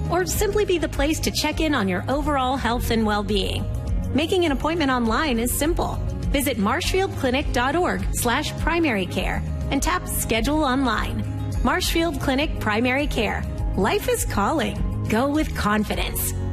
or simply be the place to check in on your overall health and well-being. Making an appointment online is simple. Visit marshfieldclinic.org/primary care and tap Schedule Online. Marshfield Clinic Primary Care. Life is calling. Go with confidence.